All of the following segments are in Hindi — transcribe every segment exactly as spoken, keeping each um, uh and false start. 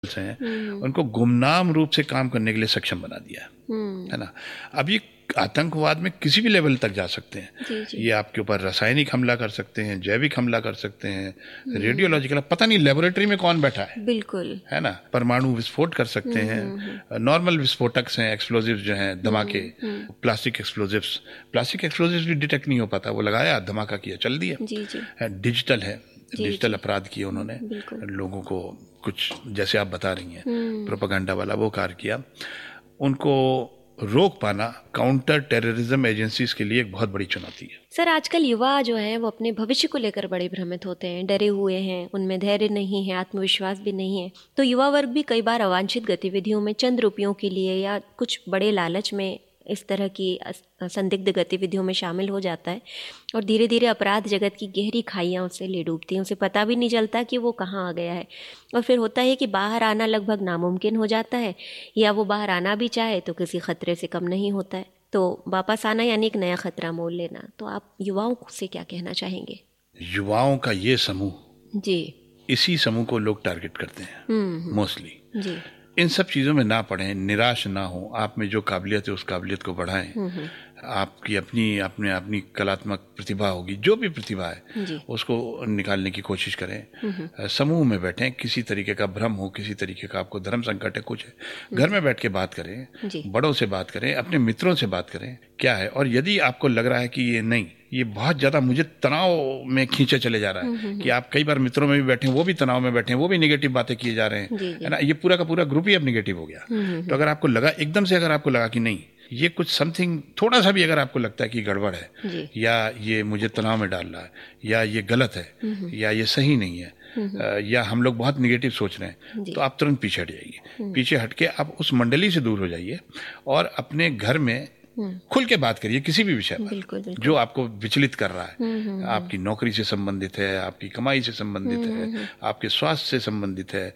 हैं उनको गुमनाम रूप से काम करने के लिए सक्षम बना दिया है ना। अब ये आतंकवाद में किसी भी लेवल तक जा सकते हैं। जी, जी। ये आपके ऊपर रासायनिक हमला कर सकते हैं, जैविक हमला कर सकते हैं, रेडियोलॉजिकल, पता नहीं लेबोरेटरी में कौन बैठा है, बिल्कुल है ना। परमाणु विस्फोट कर सकते हैं, नॉर्मल विस्फोटक्स हैं, एक्सप्लोजिव्स जो हैं, धमाके, प्लास्टिक एक्सप्लोजिव्स। प्लास्टिक एक्सप्लोजिव्स भी डिटेक्ट नहीं हो पाता, वो लगाया, धमाका किया, चल दिया। जी, जी। डिजिटल है, जी, डिजिटल जी। अपराध किए उन्होंने, बिल्कुल। लोगों को कुछ जैसे आप बता रही हैं प्रोपेगेंडा वाला वो कार्य किया। उनको रोक पाना काउंटर टेररिज्म एजेंसीज के लिए एक बहुत बड़ी चुनौती है। सर, आजकल युवा जो हैं वो अपने भविष्य को लेकर बड़े भ्रमित होते हैं, डरे हुए हैं, उनमें धैर्य नहीं है, आत्मविश्वास भी नहीं है। तो युवा वर्ग भी कई बार अवांछित गतिविधियों में चंद रुपयों के लिए या कुछ बड़े लालच में इस तरह की संदिग्ध गतिविधियों में शामिल हो जाता है और धीरे धीरे अपराध जगत की गहरी खाइयाँ उससे ले डूबती हैं। उसे पता भी नहीं चलता कि वो कहाँ आ गया है और फिर होता है कि बाहर आना लगभग नामुमकिन हो जाता है, या वो बाहर आना भी चाहे तो किसी खतरे से कम नहीं होता है। तो वापस आना यानी एक नया खतरा मोल लेना। तो आप युवाओं से क्या कहना चाहेंगे? युवाओं का ये समूह, जी, इसी समूह को लोग टारगेट करते हैं मोस्टली। जी, इन सब चीज़ों में ना पड़ें, निराश ना हो, आप में जो काबिलियत है उस काबिलियत को बढ़ाएं। आपकी अपनी अपने अपनी कलात्मक प्रतिभा होगी, जो भी प्रतिभा है उसको निकालने की कोशिश करें। समूह में बैठें, किसी तरीके का भ्रम हो, किसी तरीके का आपको धर्म संकट है, कुछ है, घर में बैठ के बात करें, बड़ों से बात करें, अपने मित्रों से बात करें क्या है। और यदि आपको लग रहा है कि ये नहीं, ये बहुत ज्यादा मुझे तनाव में खींचे चले जा रहा है, कि आप कई बार मित्रों में भी बैठे, वो भी तनाव में बैठे, वो भी निगेटिव बातें किए जा रहे हैं, है ना, ये पूरा का पूरा ग्रुप ही अब निगेटिव हो गया। तो अगर आपको लगा, एकदम से अगर आपको लगा कि नहीं, ये कुछ समथिंग, थोड़ा सा भी अगर आपको लगता है कि गड़बड़ है, या ये मुझे तनाव में डाल रहा है, या ये गलत है, या ये सही नहीं है, या हम लोग बहुत निगेटिव सोच रहे हैं, तो आप तुरंत पीछे हट जाइए। पीछे हटके आप उस मंडली से दूर हो जाइए और अपने घर में खुल के बात करिए किसी भी विषय पर जो आपको विचलित कर रहा है। आपकी नौकरी से संबंधित है, आपकी कमाई से संबंधित है, आपके स्वास्थ्य से संबंधित है,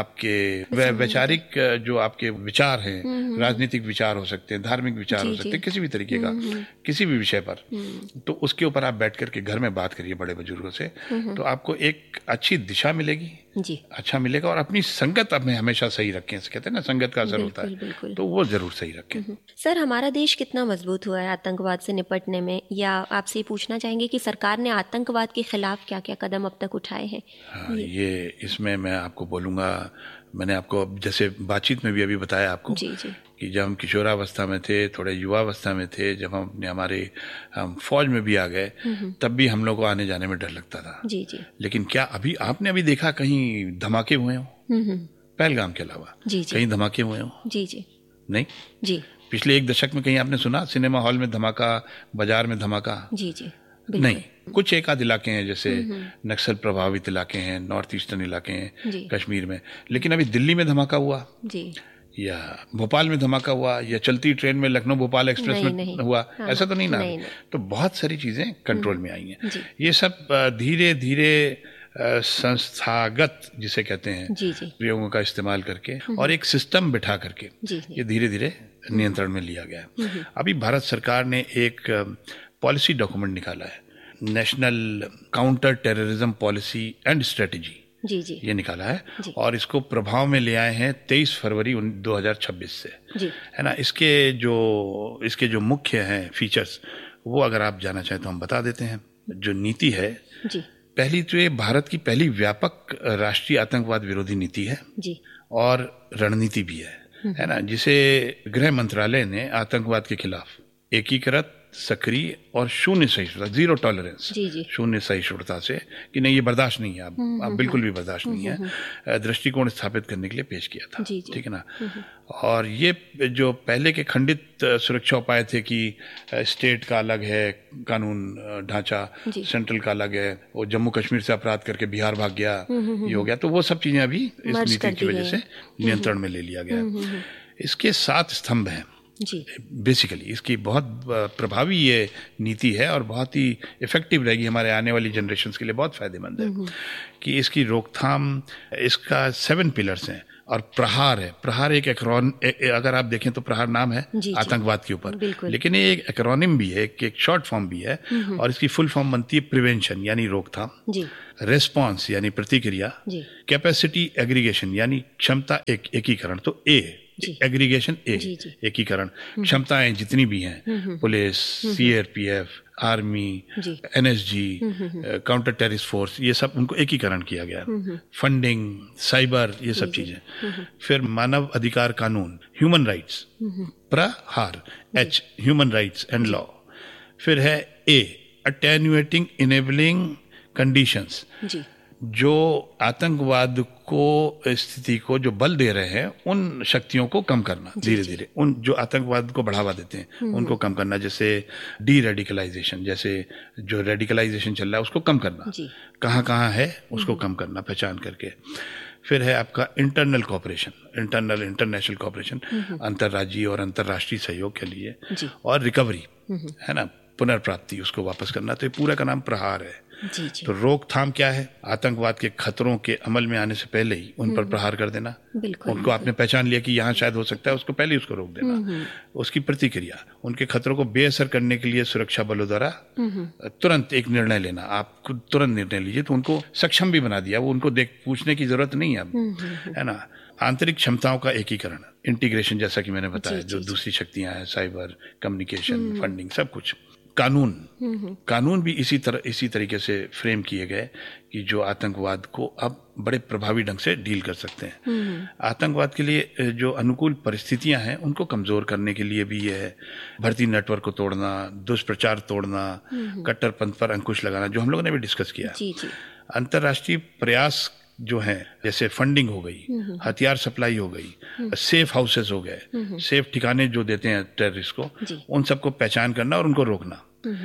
आपके वैचारिक जो आपके विचार हैं, राजनीतिक विचार हो सकते हैं, धार्मिक विचार हो सकते हैं, किसी भी तरीके का, किसी भी विषय पर, तो उसके ऊपर आप बैठ करके घर में बात करिए बड़े बुजुर्गों से, तो आपको एक अच्छी दिशा मिलेगी, जी, अच्छा मिलेगा। और अपनी संगत अपने हमेशा सही रखें, कहते हैं ना, संगत का असर होता है, तो वो जरूर सही रखें। सर, हमारा देश कितना मजबूत हुआ है आतंकवाद से निपटने में, या आपसे पूछना चाहेंगे कि सरकार ने आतंकवाद के खिलाफ क्या क्या कदम अब तक उठाए हैं? हाँ, ये इसमें मैं आपको बोलूँगा, मैंने आपको जैसे बातचीत में भी अभी बताया आपको, जी, जी, कि जब हम किशोरावस्था में थे, थोड़े युवावस्था में थे, जब हम अपने हमारे हम फौज में भी आ गए, तब भी हम लोग को आने जाने में डर लगता था। जी, जी। लेकिन क्या अभी आपने अभी देखा कहीं धमाके हुए हो? पहलगाम के अलावा जी, जी, कहीं धमाके हुए हो? जी, जी, नहीं जी। पिछले एक दशक में कहीं आपने सुना सिनेमा हॉल में धमाका, बाजार में धमाका? जी, जी, नहीं। कुछ एक आध इलाके हैं जैसे नक्सल प्रभावित इलाके हैं, नॉर्थ ईस्टर्न इलाके हैं कश्मीर में, लेकिन अभी दिल्ली में धमाका हुआ जी, या भोपाल में धमाका हुआ, या चलती ट्रेन में लखनऊ भोपाल एक्सप्रेस नहीं, में नहीं, हुआ, हाँ, ऐसा तो नहीं ना। नहीं, नहीं। तो बहुत सारी चीजें कंट्रोल में आई हैं। ये सब धीरे धीरे संस्थागत जिसे कहते हैं प्रयोगों का इस्तेमाल करके और एक सिस्टम बिठा करके ये धीरे धीरे नियंत्रण में लिया गया। अभी भारत सरकार ने एक पॉलिसी डॉक्यूमेंट निकाला है, national counter terrorism policy and strategy, जी, जी, ये निकाला है, और इसको प्रभाव में ले आए हैं तेईस फरवरी दो हज़ार छब्बीस से, जी, है ना। इसके जो इसके जो मुख्य हैं फीचर्स, वो अगर आप जानना चाहें तो हम बता देते हैं। जो नीति है, जी, पहली तो ये भारत की पहली व्यापक राष्ट्रीय आतंकवाद विरोधी नीति है, जी, और रणनीति भी है, है ना, जिसे गृह मंत्रालय ने आतंकवाद के खिलाफ एकीकृत, सक्रिय और शून्य सहिष्णुता, जीरो टॉलरेंस, शून्य सहिष्णुता से कि नहीं ये बर्दाश्त नहीं है, आप, आप बिल्कुल भी बर्दाश्त नहीं है, दृष्टिकोण स्थापित करने के लिए पेश किया था, ठीक है ना। और ये जो पहले के खंडित सुरक्षा उपाय थे कि स्टेट का अलग है कानून ढांचा, सेंट्रल का अलग है, वो जम्मू कश्मीर से अपराध करके बिहार भाग गया, ये हो गया, तो वो सब चीजें अभी इस नीति की वजह से नियंत्रण में ले लिया गया। इसके सात स्तंभ हैं जी, बेसिकली इसकी बहुत प्रभावी ये नीति है और बहुत ही इफेक्टिव रहेगी, हमारे आने वाली जनरेशंस के लिए बहुत फायदेमंद है। कि इसकी रोकथाम, इसका सेवन पिलर्स हैं, और प्रहार है। प्रहार एक एक्रोन, अगर आप देखें तो प्रहार नाम है आतंकवाद के ऊपर, लेकिन ये एक एक्रोनिम भी है, एक, एक शॉर्ट फॉर्म भी है, और इसकी फुल फॉर्म बनती है प्रिवेंशन यानी रोकथाम, रेस्पॉन्स यानी प्रतिक्रिया, कैपेसिटी एग्रीगेशन यानी क्षमता एक एकीकरण, तो ए एग्रीगेशन, ए एकीकरण, क्षमताएं जितनी भी हैं, police, CRPF, army, NSG, counter terrorist force, ये सब उनको एकीकरण किया गया। फंडिंग, साइबर, ये सब चीजें। फिर मानव अधिकार कानून, ह्यूमन राइट्स, प्रहार, H human rights and law. फिर है ए अटेन्युएटिंग इनेबलिंग कंडीशंस, जो आतंकवाद को स्थिति को जो बल दे रहे हैं उन शक्तियों को कम करना, धीरे धीरे उन जो आतंकवाद को बढ़ावा देते हैं उनको कम करना, जैसे डी रेडिकलाइजेशन, जैसे जो रेडिकलाइजेशन चल रहा है उसको कम करना, कहाँ कहाँ है उसको कम करना पहचान करके। फिर है आपका internal cooperation, internal international cooperation, अंतर्राज्यीय और अंतर्राष्ट्रीय सहयोग के लिए, और रिकवरी है ना, पुनर्प्राप्ति, उसको वापस करना। तो ये पूरा का नाम प्रहार है। जी जी। तो रोकथाम क्या है? आतंकवाद के खतरों के अमल में आने से पहले ही उन पर प्रहार कर देना। उनको आपने पहचान लिया कि यहाँ शायद हो सकता है, उसको पहले ही उसको रोक देना। उसकी प्रतिक्रिया, उनके खतरों को बेअसर करने के लिए सुरक्षा बलों द्वारा तुरंत एक निर्णय लेना। आप तुरंत निर्णय लीजिए, तो उनको सक्षम भी बना दिया, वो उनको देख पूछने की जरूरत नहीं है अब, है ना। आंतरिक क्षमताओं का एकीकरण, इंटीग्रेशन, जैसा कि मैंने बताया, जो दूसरी शक्तियां हैं, साइबर, कम्युनिकेशन, फंडिंग, सब कुछ। कानून, कानून भी इसी तरह इसी तरीके से फ्रेम किए गए कि जो आतंकवाद को अब बड़े प्रभावी ढंग से डील कर सकते हैं। आतंकवाद के लिए जो अनुकूल परिस्थितियां हैं उनको कमजोर करने के लिए भी ये है। भर्ती नेटवर्क को तोड़ना, दुष्प्रचार तोड़ना, कट्टरपंथ पर अंकुश लगाना, जो हम लोगों ने भी डिस्कस किया। अंतर्राष्ट्रीय प्रयास जो है, जैसे फंडिंग हो गई, हथियार सप्लाई हो गई, सेफ हाउसेस हो गए, सेफ ठिकाने जो देते हैं टेररिस्ट को, उन सबको पहचान करना और उनको रोकना।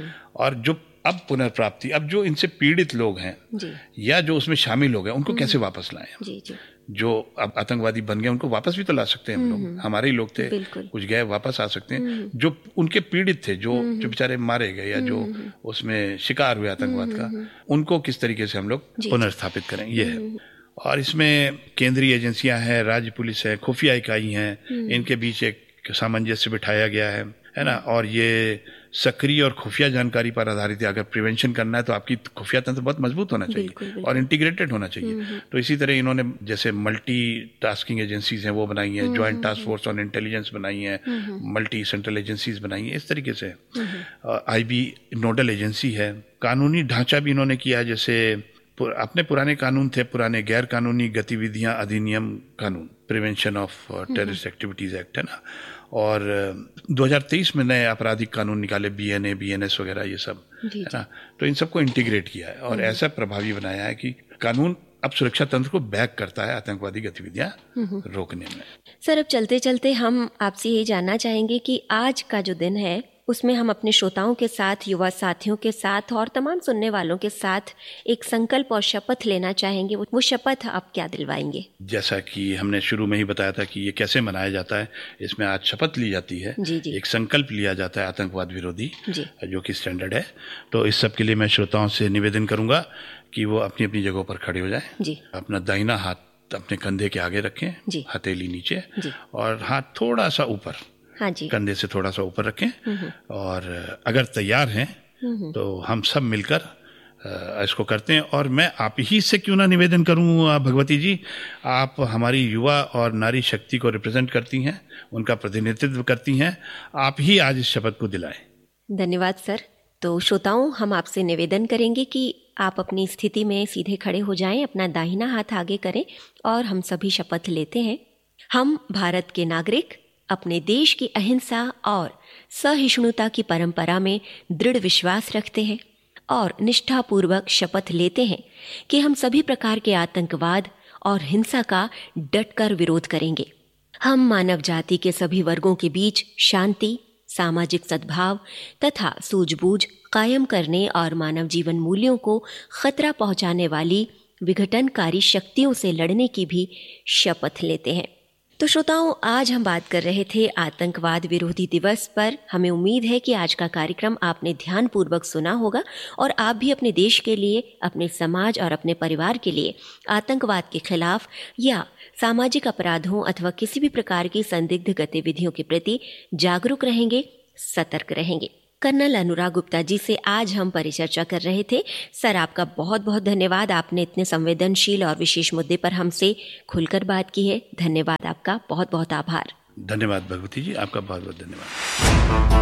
और जो अब पुनर्प्राप्ति, अब जो इनसे पीड़ित लोग हैं या जो उसमें शामिल हो गए, उनको कैसे वापस लाएं। जो अब आतंकवादी बन गए उनको वापस भी तो ला सकते हैं हम लोग, हमारे ही लोग थे, कुछ गए वापस आ सकते हैं। जो उनके पीड़ित थे, जो जो बेचारे मारे गए या जो उसमें शिकार हुए आतंकवाद का, उनको किस तरीके से हम लोग पुनर्स्थापित करें, ये है। और इसमें केंद्रीय एजेंसियां हैं, राज्य पुलिस है, खुफिया इकाई हैं, इनके बीच एक सामंजस्य बिठाया गया है, है ना। और ये सक्रिय और खुफिया जानकारी पर आधारित है। अगर प्रिवेंशन करना है तो आपकी खुफिया तंत्र बहुत मजबूत होना चाहिए, बिल्कुल, बिल्कुल। और इंटीग्रेटेड होना चाहिए। तो इसी तरह इन्होंने जैसे मल्टी टास्किंग एजेंसीज हैं वो बनाई हैं, joint task force on intelligence बनाई है, मल्टी सेंट्रल एजेंसीज बनाई है, इस तरीके से। आईबी नोडल एजेंसी है। कानूनी ढांचा भी इन्होंने किया, जैसे अपने पुराने कानून थे, पुराने गैर कानूनी गतिविधियां अधिनियम कानून, prevention of terrorist activities act, है ना। और दो हज़ार तेईस में नए आपराधिक कानून निकाले, बीएनए, बीएनएस वगैरह, ये सब, है ना। तो इन सबको इंटीग्रेट किया है और ऐसा प्रभावी बनाया है कि कानून अब सुरक्षा तंत्र को बैक करता है आतंकवादी गतिविधियां रोकने में। सर, अब चलते चलते हम आपसे यही जानना चाहेंगे कि आज का जो दिन है उसमें हम अपने श्रोताओं के साथ, युवा साथियों के साथ और तमाम सुनने वालों के साथ एक संकल्प और शपथ लेना चाहेंगे। वो शपथ आप क्या दिलवाएंगे? जैसा कि हमने शुरू में ही बताया था कि ये कैसे मनाया जाता है, इसमें आज शपथ ली जाती है, जी जी। एक संकल्प लिया जाता है आतंकवाद विरोधी, जो कि स्टैंडर्ड है। तो इस सब के लिए मैं श्रोताओं से निवेदन करूंगा कि वो अपनी अपनी जगहों पर खड़े हो जाएं, अपना दाहिना हाथ अपने कंधे के आगे रखें, हथेली नीचे, और हाथ थोड़ा सा ऊपर, हाँ जी, कंधे से थोड़ा सा ऊपर रखें। और अगर तैयार हैं तो हम सब मिलकर इसको करते हैं। और मैं आप ही से क्यों ना निवेदन करूं भगवती जी, आप हमारी युवा और नारी शक्ति को रिप्रेजेंट करती हैं, उनका प्रतिनिधित्व करती हैं, आप ही आज इस शपथ को दिलाएं। धन्यवाद सर। तो श्रोताओं, हम आपसे निवेदन करेंगे कि आप अपनी स्थिति में सीधे खड़े हो जाएं, अपना दाहिना हाथ आगे करें और हम सभी शपथ लेते हैं। हम भारत के नागरिक अपने देश की अहिंसा और सहिष्णुता की परंपरा में दृढ़ विश्वास रखते हैं और निष्ठापूर्वक शपथ लेते हैं कि हम सभी प्रकार के आतंकवाद और हिंसा का डटकर विरोध करेंगे। हम मानव जाति के सभी वर्गों के बीच शांति, सामाजिक सद्भाव तथा सूझबूझ कायम करने और मानव जीवन मूल्यों को खतरा पहुंचाने वाली विघटनकारी शक्तियों से लड़ने की भी शपथ लेते हैं। तो श्रोताओं, आज हम बात कर रहे थे आतंकवाद विरोधी दिवस पर। हमें उम्मीद है कि आज का कार्यक्रम आपने ध्यानपूर्वक सुना होगा और आप भी अपने देश के लिए, अपने समाज और अपने परिवार के लिए आतंकवाद के खिलाफ या सामाजिक अपराधों अथवा किसी भी प्रकार की संदिग्ध गतिविधियों के प्रति जागरूक रहेंगे, सतर्क रहेंगे। कर्नल अनुराग गुप्ता जी से आज हम परिचर्चा कर रहे थे। सर, आपका बहुत बहुत धन्यवाद। आपने इतने संवेदनशील और विशेष मुद्दे पर हमसे खुलकर बात की है। धन्यवाद आपका, बहुत बहुत आभार। धन्यवाद भगवती जी, आपका बहुत बहुत धन्यवाद।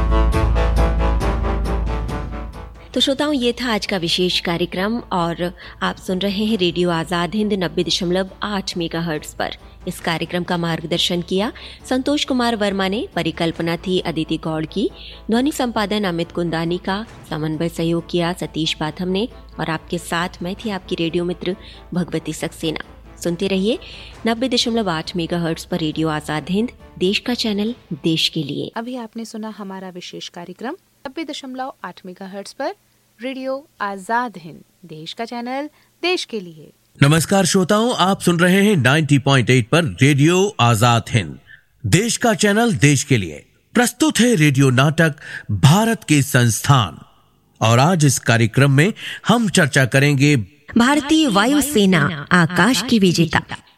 तो श्रोताओं, ये था आज का विशेष कार्यक्रम और आप सुन रहे हैं रेडियो आज़ाद हिंद नब्बे दशमलव आठ मेगाहर्ट्ज पर। इस कार्यक्रम का मार्गदर्शन किया संतोष कुमार वर्मा ने, परिकल्पना थी अदिति गौड़ की, ध्वनि संपादन अमित कुंदानी का, समन्वय सहयोग किया सतीश बाथम ने और आपके साथ मैं थी आपकी रेडियो मित्र भगवती सक्सेना। सुनते रहिए नब्बे दशमलव आठ मेगाहर्ट्ज पर रेडियो आज़ाद हिंद, देश का चैनल, देश के लिए। अभी आपने सुना हमारा विशेष कार्यक्रम नब्बे दशमलव आठ मेगाहर्ट्ज पर रेडियो आज़ाद हिंद, देश का चैनल, देश के लिए। नमस्कार श्रोताओं, आप सुन रहे हैं नब्बे पॉइंट आठ पर रेडियो आज़ाद हिंद, देश का चैनल, देश के लिए। प्रस्तुत है रेडियो नाटक भारत के संस्थान और आज इस कार्यक्रम में हम चर्चा करेंगे भारतीय वायुसेना आकाश की विजेता